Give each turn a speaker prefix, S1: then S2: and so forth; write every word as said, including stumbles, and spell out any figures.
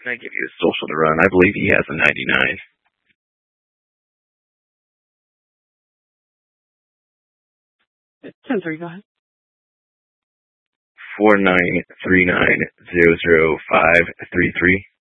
S1: Can I give you his social to run? I believe he has a ninety-nine.
S2: ten three, go ahead.
S1: four nine three nine zero zero five three three.